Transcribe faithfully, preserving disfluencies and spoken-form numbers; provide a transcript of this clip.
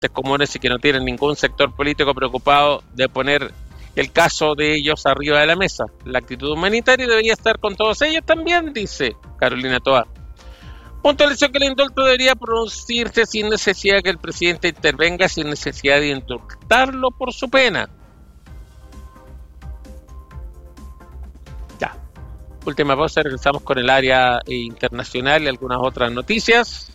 comunes y que no tienen ningún sector político preocupado de poner el caso de ellos arriba de la mesa. La actitud humanitaria debería estar con todos ellos también, dice Carolina Toá. Puntualizó que el indulto debería producirse sin necesidad de que el presidente intervenga, sin necesidad de indultarlo por su pena. Ya. Última pausa, regresamos con el área internacional y algunas otras noticias.